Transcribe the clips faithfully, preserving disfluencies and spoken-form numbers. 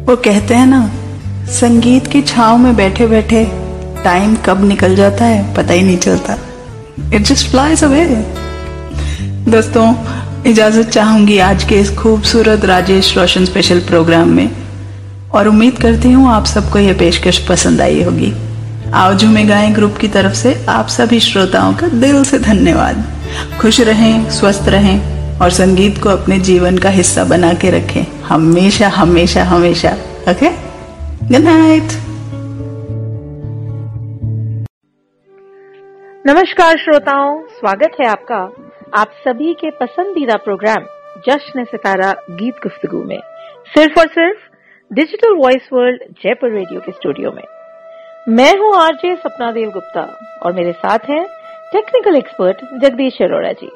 वो कहते हैं ना, संगीत की छांव में बैठे बैठे टाइम कब निकल जाता है पता ही नहीं चलता। It just flies away. दोस्तों, इजाजत चाहूंगी आज के इस खूबसूरत राजेश रोशन स्पेशल प्रोग्राम में, और उम्मीद करती हूँ आप सबको यह पेशकश पसंद आई होगी। आओ झूमे गाएं ग्रुप की तरफ से आप सभी श्रोताओं का दिल से धन्यवाद। खुश रहें, स्वस्थ रहें और संगीत को अपने जीवन का हिस्सा बना के रखें हमेशा हमेशा हमेशा। Okay, good night. नमस्कार श्रोताओं, स्वागत है आपका आप सभी के पसंदीदा प्रोग्राम जश्न सितारा गीत गुफ्तगू में, सिर्फ और सिर्फ digital voice world Jaipur radio के स्टूडियो में। मैं हूं आरजे सपना देव गुप्ता और मेरे साथ हैं टेक्निकल एक्सपर्ट जगदीश अरोड़ा जी।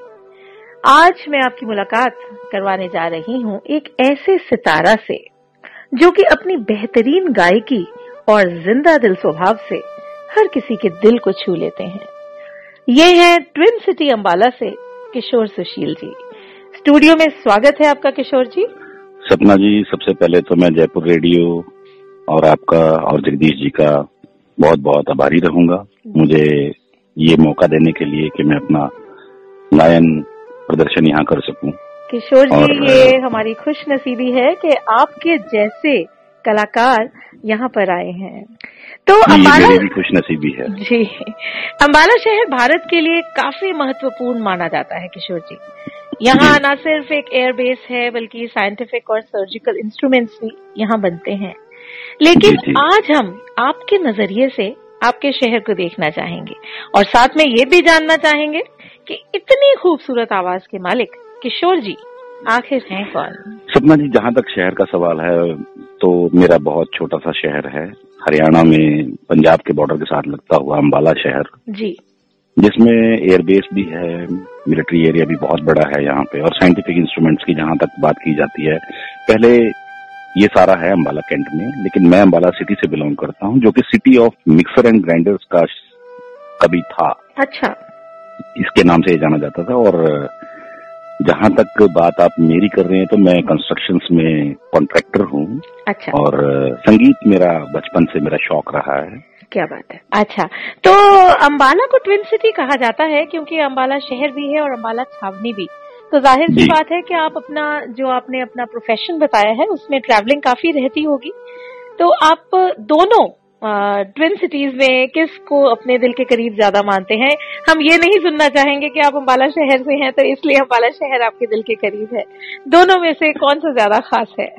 आज मैं आपकी मुलाकात करवाने जा रही हूं एक ऐसे सितारा से जो कि अपनी बेहतरीन गायकी और जिंदा दिल स्वभाव से हर किसी के दिल को छू लेते हैं। ये हैं ट्विन सिटी अंबाला से किशोर सुशील जी। स्टूडियो में स्वागत है आपका किशोर जी। सपना जी, सबसे पहले तो मैं जयपुर रेडियो और आपका और जगदीश जी का बहुत बहुत आभारी रहूंगा मुझे ये मौका देने के लिए कि मैं अपना गायन प्रदर्शन यहाँ कर सकूं। किशोर जी, ये हमारी खुश नसीबी है कि आपके जैसे कलाकार यहाँ पर आए हैं। तो अंबाला मेरी भी खुश नसीबी है जी। अंबाला शहर भारत के लिए काफी महत्वपूर्ण माना जाता है किशोर जी। यहाँ न सिर्फ एक एयरबेस है बल्कि साइंटिफिक और सर्जिकल इंस्ट्रूमेंट्स भी यहाँ बनते हैं। लेकिन जी, जी। आज हम आपके नजरिए से आपके शहर को देखना चाहेंगे और साथ में ये भी जानना चाहेंगे कि इतनी खूबसूरत आवाज के मालिक किशोर जी आखिर हैं कौन। सपना जी, जहाँ तक शहर का सवाल है तो मेरा बहुत छोटा सा शहर है, हरियाणा में पंजाब के बॉर्डर के साथ लगता हुआ अंबाला शहर जी, जिसमें एयरबेस भी है, मिलिट्री एरिया भी बहुत बड़ा है यहाँ पे, और साइंटिफिक इंस्ट्रूमेंट्स की जहाँ तक बात की जाती है, पहले ये सारा है अंबाला कैंट में। लेकिन मैं अंबाला सिटी से बिलोंग करता हूँ, जो कि city of mixer and grinders का कभी था। अच्छा, इसके नाम से जाना जाता था। और जहाँ तक बात आप मेरी कर रहे हैं तो मैं कंस्ट्रक्शंस में कॉन्ट्रैक्टर हूँ। अच्छा। और संगीत मेरा बचपन से मेरा शौक रहा है। क्या बात है। अच्छा, तो अंबाला को ट्विन सिटी कहा जाता है क्योंकि अंबाला शहर भी है और अंबाला छावनी भी। तो जाहिर सी बात है कि आप अपना जो आपने अपना प्रोफेशन बताया है उसमें ट्रैवलिंग काफी रहती होगी। तो आप दोनों ट्विन सिटीज में किसको अपने दिल के करीब ज्यादा मानते हैं? हम ये नहीं सुनना चाहेंगे कि आप अंबाला शहर से हैं तो इसलिए अंबाला शहर आपके दिल के करीब है। दोनों में से कौन सा ज्यादा खास है?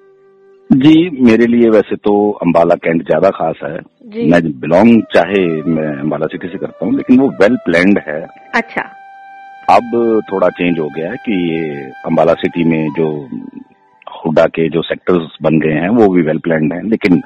जी, मेरे लिए वैसे तो अंबाला कैंट ज्यादा खास है। मैं बिलोंग चाहे मैं अंबाला सिटी से करता हूँ, लेकिन वो वेल प्लान्ड है। अच्छा। अब थोड़ा चेंज हो गया है कि ये अंबाला सिटी में जो हुडा के जो सेक्टर्स बन गए हैं वो भी वेल प्लान्ड हैं। लेकिन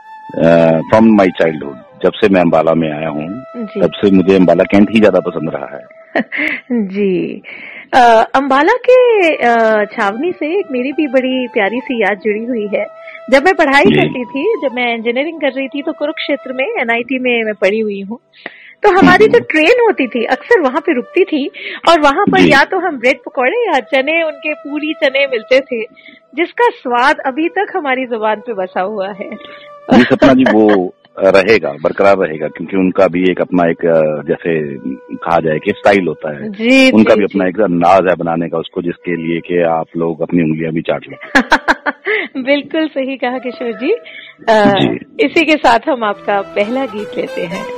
फ्रॉम माय चाइल्डहुड, जब से मैं अंबाला में आया हूँ तब से मुझे अंबाला कैंट ही ज्यादा पसंद रहा है। जी। आ, अंबाला के आ, छावनी से एक मेरी भी बड़ी प्यारी सी याद जुड़ी हुई है। जब मैं पढ़ाई करती थी, जब मैं इंजीनियरिंग कर रही थी तो कुरुक्षेत्र में एनआईटी में मैं पढ़ी हुई हूँ। तो हमारी जो ट्रेन होती थी अक्सर वहां पे रुकती थी और वहां पर या तो हम ब्रेड पकौड़े या चने, उनके पूरी चने मिलते थे, जिसका स्वाद अभी तक हमारी जुबान पे बसा हुआ है। जी सपना जी, वो रहेगा, बरकरार रहेगा, क्योंकि उनका भी एक अपना एक जैसे कहा जाए कि स्टाइल होता है। जी, उनका जी, भी अपना एक अंदाज है बनाने का उसको, जिसके लिए कि आप लोग अपनी उंगलियां भी चाट लो। बिल्कुल सही कहा किशोर जी। आ, जी। इसी के साथ हम आपका पहला गीत लेते हैं।